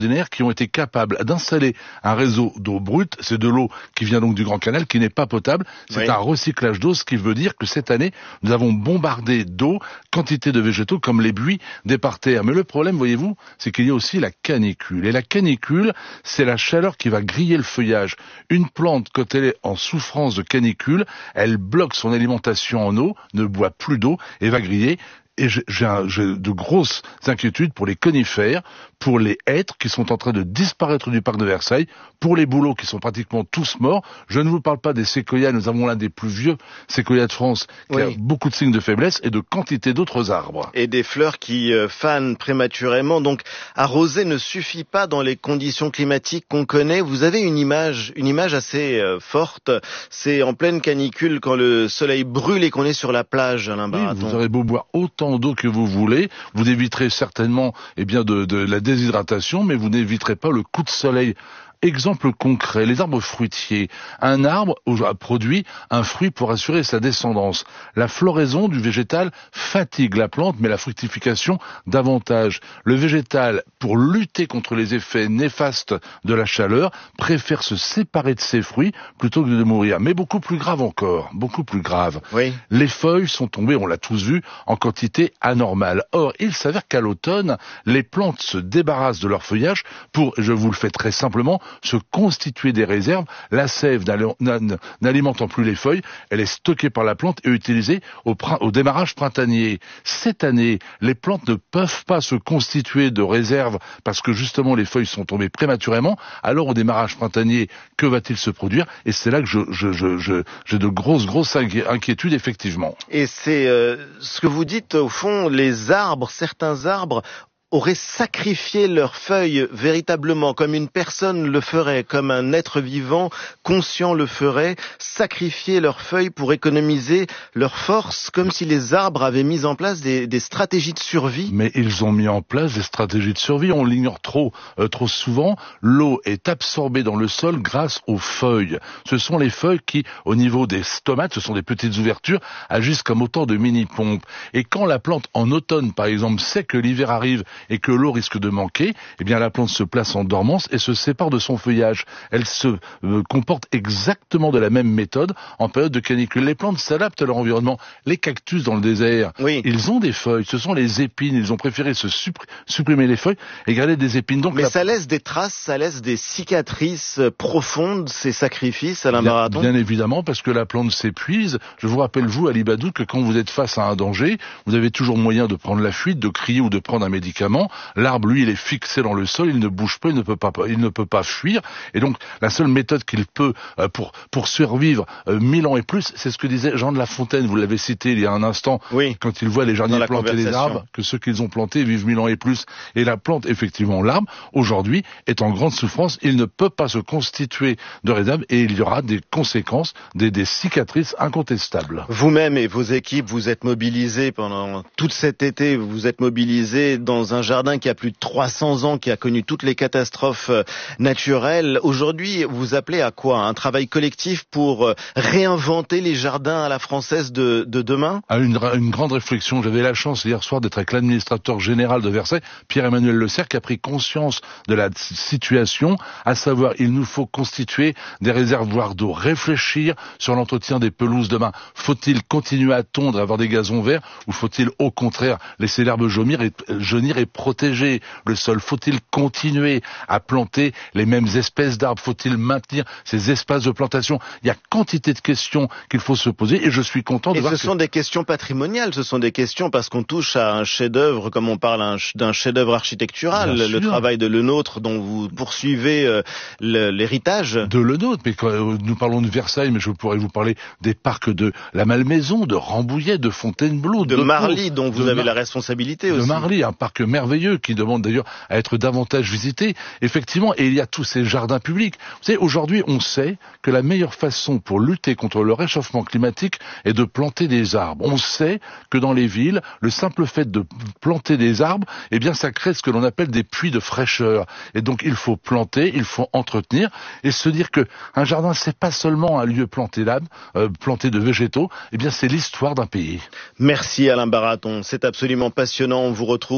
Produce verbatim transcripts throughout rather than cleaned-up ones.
qui ont été capables d'installer un réseau d'eau brute. C'est de l'eau qui vient donc du Grand Canal, qui n'est pas potable. C'est oui. un recyclage d'eau, ce qui veut dire que cette année, nous avons bombardé d'eau quantité de végétaux comme les buis des parterres. Mais le problème, voyez-vous, c'est qu'il y a aussi la canicule. Et la canicule, c'est la chaleur qui va griller le feuillage. Une plante, quand elle est en souffrance de canicule, elle bloque son alimentation en eau, ne boit plus d'eau et va griller. Et j'ai, j'ai de grosses inquiétudes pour les conifères, pour les hêtres qui sont en train de disparaître du parc de Versailles, pour les bouleaux qui sont pratiquement tous morts. Je ne vous parle pas des séquoias, nous avons l'un des plus vieux séquoias de France qui oui. a beaucoup de signes de faiblesse et de quantité d'autres arbres. Et des fleurs qui euh, fanent prématurément. Donc arroser ne suffit pas dans les conditions climatiques qu'on connaît. Vous avez une image, une image assez euh, forte. C'est en pleine canicule quand le soleil brûle et qu'on est sur la plage, Alain Baraton. Oui, vous aurez beau boire autant d'eau que vous voulez, vous éviterez certainement eh bien de, de la déshydratation, mais vous n'éviterez pas le coup de soleil. Exemple concret, les arbres fruitiers. Un arbre produit un fruit pour assurer sa descendance. La floraison du végétal fatigue la plante, mais la fructification davantage. Le végétal, pour lutter contre les effets néfastes de la chaleur, préfère se séparer de ses fruits plutôt que de mourir. Mais beaucoup plus grave encore, beaucoup plus grave. Oui. Les feuilles sont tombées, on l'a tous vu, en quantité anormale. Or, il s'avère qu'à l'automne, les plantes se débarrassent de leur feuillage pour, je vous le fais très simplement, se constituer des réserves. La sève n'alimentant plus les feuilles, elle est stockée par la plante et utilisée au, au démarrage printanier. Cette année, les plantes ne peuvent pas se constituer de réserves parce que justement les feuilles sont tombées prématurément. Alors au démarrage printanier, que va-t-il se produire? Et c'est là que je, je, je, je, j'ai de grosses, grosses inquiétudes effectivement. Et c'est euh, ce que vous dites au fond, les arbres, certains arbres auraient sacrifié leurs feuilles véritablement, comme une personne le ferait, comme un être vivant conscient le ferait, sacrifier leurs feuilles pour économiser leurs forces, comme si les arbres avaient mis en place des, des stratégies de survie. Mais ils ont mis en place des stratégies de survie, on l'ignore trop, euh, trop souvent. L'eau est absorbée dans le sol grâce aux feuilles. Ce sont les feuilles qui, au niveau des stomates, ce sont des petites ouvertures, agissent comme autant de mini-pompes. Et quand la plante, en automne par exemple, sait que l'hiver arrive et que l'eau risque de manquer, eh bien la plante se place en dormance et se sépare de son feuillage. Elle se euh, comporte exactement de la même méthode en période de canicule. Les plantes s'adaptent à leur environnement. Les cactus dans le désert, oui. ils ont des feuilles, ce sont les épines. Ils ont préféré se suppr- supprimer les feuilles et garder des épines. Donc, mais la... ça laisse des traces, ça laisse des cicatrices profondes, ces sacrifices, Alain bien, Baraton. Bien évidemment, parce que la plante s'épuise. Je vous rappelle, vous, Ali Badou, que quand vous êtes face à un danger, vous avez toujours moyen de prendre la fuite, de crier ou de prendre un médicament. L'arbre, lui, il est fixé dans le sol, il ne bouge pas, il ne peut pas, il ne peut pas fuir. Et donc, la seule méthode qu'il peut euh, pour pour survivre euh, mille ans et plus, c'est ce que disait Jean de La Fontaine. Vous l'avez cité il y a un instant, oui, quand il voit les jardiniers planter les arbres, que ceux qu'ils ont plantés vivent mille ans et plus. Et la plante, effectivement, l'arbre, aujourd'hui, est en grande souffrance. Il ne peut pas se constituer de réserve et il y aura des conséquences, des, des cicatrices incontestables. Vous-même et vos équipes, vous êtes mobilisés pendant tout cet été. Vous êtes mobilisés dans un jardin qui a plus de trois cents ans, qui a connu toutes les catastrophes naturelles. Aujourd'hui, vous appelez à quoi? Un travail collectif pour réinventer les jardins à la française de, de demain? À une, une grande réflexion. J'avais la chance hier soir d'être avec l'administrateur général de Versailles, Pierre-Emmanuel Le Cerf, qui a pris conscience de la situation, à savoir il nous faut constituer des réservoirs d'eau, réfléchir sur l'entretien des pelouses demain. Faut-il continuer à tondre, avoir des gazons verts, ou faut-il au contraire laisser l'herbe jaunir et, jaunir et protéger le sol? Faut-il continuer à planter les mêmes espèces d'arbres? Faut-il maintenir ces espaces de plantation? Il y a quantité de questions qu'il faut se poser et je suis content de et voir ce que... sont des questions patrimoniales, ce sont des questions parce qu'on touche à un chef-d'œuvre, comme on parle d'un chef-d'œuvre architectural, Bien le sûr. Travail de Lenôtre dont vous poursuivez euh, l'héritage. De Lenôtre, mais quand nous parlons de Versailles, mais je pourrais vous parler des parcs de la Malmaison, de Rambouillet, de Fontainebleau, de, de Marly, dont vous de avez Mar... la responsabilité de aussi. De Marly, un parc merveilleux qui demande d'ailleurs à être davantage visité. Effectivement, et il y a tous ces jardins publics. Vous savez, aujourd'hui, on sait que la meilleure façon pour lutter contre le réchauffement climatique est de planter des arbres. On sait que dans les villes, le simple fait de planter des arbres, eh bien, ça crée ce que l'on appelle des puits de fraîcheur. Et donc, il faut planter, il faut entretenir et se dire que un jardin, c'est pas seulement un lieu planté d'arbres, euh, planté de végétaux. Eh bien, c'est l'histoire d'un pays. Merci Alain Baraton, c'est absolument passionnant. On vous retrouve demain.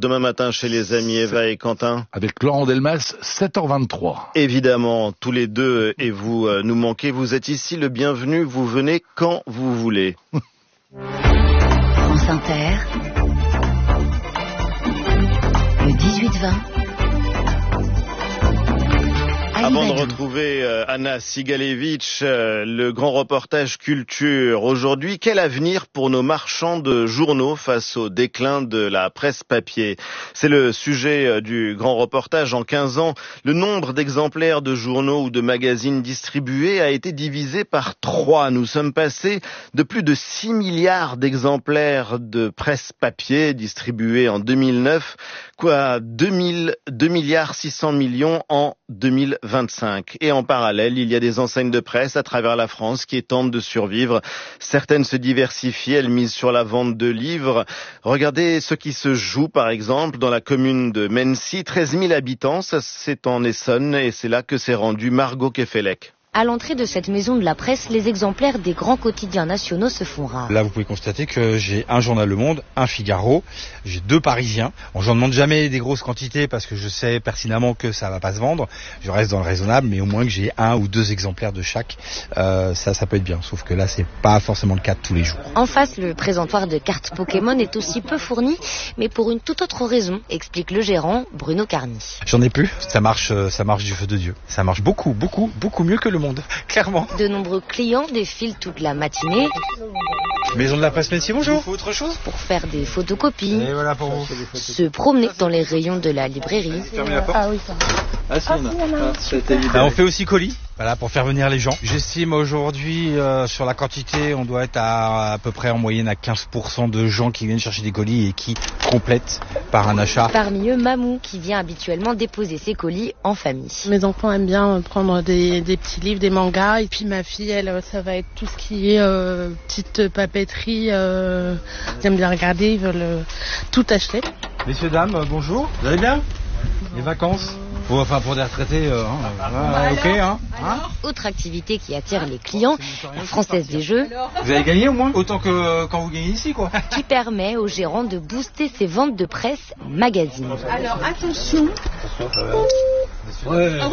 demain matin chez les amis Eva et Quentin. Avec Laurent Delmas, sept heures vingt-trois. Évidemment, tous les deux, et vous euh, nous manquez. Vous êtes ici le bienvenu, vous venez quand vous voulez. France Inter, le dix-huit vingt. Avant de retrouver euh, Anna Sigalevitch, euh, le grand reportage culture aujourd'hui, quel avenir pour nos marchands de journaux face au déclin de la presse papier? C'est le sujet euh, du grand reportage. En quinze ans, le nombre d'exemplaires de journaux ou de magazines distribués a été divisé par trois. Nous sommes passés de plus de six milliards d'exemplaires de presse papier distribués en deux mille neuf, quoi, deux milliards six cents millions en deux mille vingt-cinq. Et en parallèle, il y a des enseignes de presse à travers la France qui tentent de survivre. Certaines se diversifient, elles misent sur la vente de livres. Regardez ce qui se joue, par exemple, dans la commune de Mency. treize mille habitants, ça c'est en Essonne, et c'est là que s'est rendue Margot Kefelec. À l'entrée de cette maison de la presse, les exemplaires des grands quotidiens nationaux se font rares. Là, vous pouvez constater que j'ai un journal Le Monde, un Figaro, j'ai deux Parisiens. Bon, j'en demande jamais des grosses quantités parce que je sais pertinemment que ça va pas se vendre. Je reste dans le raisonnable, mais au moins que j'ai un ou deux exemplaires de chaque, euh, ça, ça peut être bien. Sauf que là, c'est pas forcément le cas de tous les jours. En face, le présentoir de cartes Pokémon est aussi peu fourni, mais pour une toute autre raison, explique le gérant Bruno Carny. J'en ai plus. Ça marche, ça marche du feu de Dieu. Ça marche beaucoup, beaucoup, beaucoup mieux que Le Monde. Clairement. De nombreux clients défilent toute la matinée. Maison de la presse Mency, bonjour. Il faut autre chose pour faire des photocopies. Et voilà pour vous. Se promener dans les rayons de la librairie. Fermez la porte. Ah oui, ça. Ah si, on a. Ah, ah, on fait aussi colis. Voilà, pour faire venir les gens. J'estime aujourd'hui, euh, sur la quantité, on doit être à à peu près en moyenne à quinze pour cent de gens qui viennent chercher des colis et qui complètent par un achat. Parmi eux, Mamou, qui vient habituellement déposer ses colis en famille. Mes enfants aiment bien prendre des, des petits livres, des mangas. Et puis ma fille, elle, ça va être tout ce qui est euh, petite papeterie. Euh, ils aiment bien regarder, ils veulent euh, tout acheter. Messieurs, dames, euh, bonjour. Vous allez bien? Les vacances? Bon, enfin, pour des retraités, euh, hein, euh, ok, hein, hein. Autre activité qui attire les clients, la Française des Jeux. Vous avez gagné au moins autant que quand vous gagnez ici, quoi. Qui permet aux gérants de booster ses ventes de presse magazine. Alors, attention. Ouais.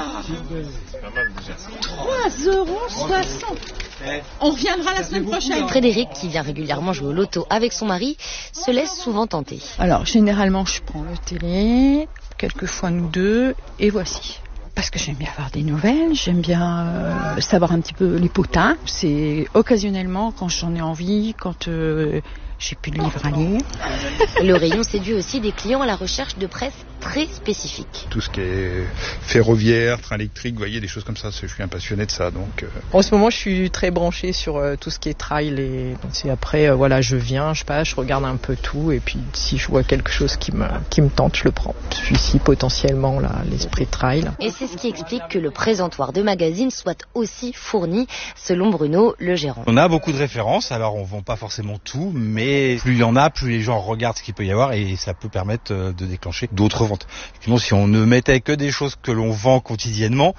trois euros soixante. On reviendra la semaine prochaine. Frédéric, qui vient régulièrement jouer au loto avec son mari, se laisse souvent tenter. Alors, généralement, je prends le télé, quelquefois nous deux, et voici. Parce que j'aime bien avoir des nouvelles, j'aime bien euh, savoir un petit peu les potins. C'est occasionnellement quand j'en ai envie, quand euh, j'ai plus de livres à lire. Le rayon séduit aussi des clients à la recherche de presse très spécifique. Tout ce qui est ferroviaire, train électrique, vous voyez, des choses comme ça, je suis un passionné de ça. Donc, euh... En ce moment, je suis très branchée sur euh, tout ce qui est trail. Et c'est après, euh, voilà, je viens, je passe, je regarde un peu tout. Et puis, si je vois quelque chose qui me, qui me tente, je le prends. Je suis ici potentiellement là, l'esprit trail. Et c'est ce qui explique que le présentoir de magazines soit aussi fourni, selon Bruno, le gérant. On a beaucoup de références, alors on vend pas forcément tout, mais plus il y en a, plus les gens regardent ce qu'il peut y avoir et ça peut permettre de déclencher d'autres ventes. Sinon, si on ne mettait que des choses que l'on vend quotidiennement,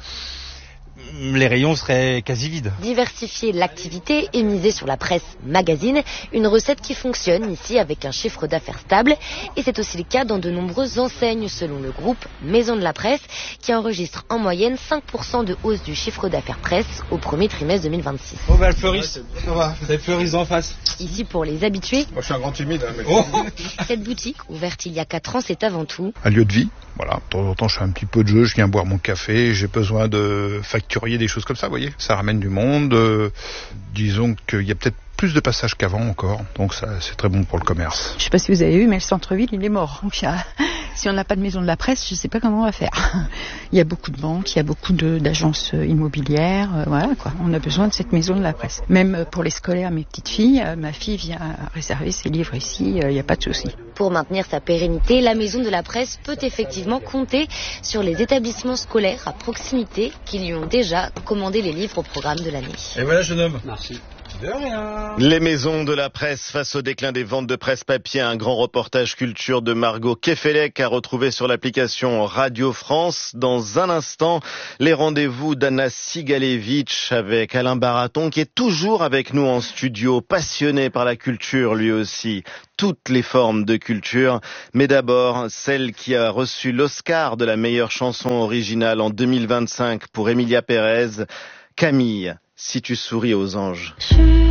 les rayons seraient quasi vides. Diversifier l'activité et miser sur la presse magazine, une recette qui fonctionne ici avec un chiffre d'affaires stable. Et c'est aussi le cas dans de nombreuses enseignes selon le groupe Maison de la Presse qui enregistre en moyenne cinq pour cent de hausse du chiffre d'affaires presse au premier trimestre deux mille vingt-six. Oh bah le fleuriste, ça va, vous avez fleuriste en face. Ici pour les habitués. Moi je suis un grand timide. Hein, mais... oh. Cette boutique, ouverte il y a quatre ans, c'est avant tout un lieu de vie. Voilà, de temps en temps je fais un petit peu de jeu, je viens boire mon café, j'ai besoin de facturier des choses comme ça, vous voyez. Ça ramène du monde, euh, disons qu'il y a peut-être plus de passages qu'avant encore, donc ça c'est très bon pour le commerce. Je sais pas si vous avez vu, mais le centre-ville il est mort. Donc, a... si on n'a pas de maison de la presse, je sais pas comment on va faire. Il y a beaucoup de banques, il y a beaucoup de, d'agences immobilières, euh, voilà quoi. On a besoin de cette maison de la presse. Même pour les scolaires, mes petites filles, euh, ma fille vient réserver ses livres ici, il euh, n'y a pas de souci. Pour maintenir sa pérennité, la maison de la presse peut effectivement compter sur les établissements scolaires à proximité qui lui ont déjà commandé les livres au programme de l'année. Et voilà jeune homme. Merci. De rien. Les maisons de la presse face au déclin des ventes de presse papier, un grand reportage culture de Margot Kefelec à retrouver sur l'application Radio France. Dans un instant, les rendez-vous d'Anna Sigalevitch avec Alain Baraton qui est toujours avec nous en studio, passionné par la culture lui aussi. toutes les formes de culture, mais d'abord celle qui a reçu l'Oscar de la meilleure chanson originale en deux mille vingt-cinq pour Emilia Pérez, Camille, si tu souris aux anges.